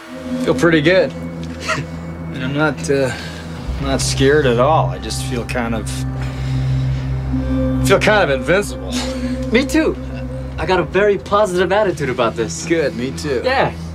Feel pretty good. And I'm not scared at all. I just feel kind of invincible. Me too. I got a very positive attitude about this. Good, me too. Yeah.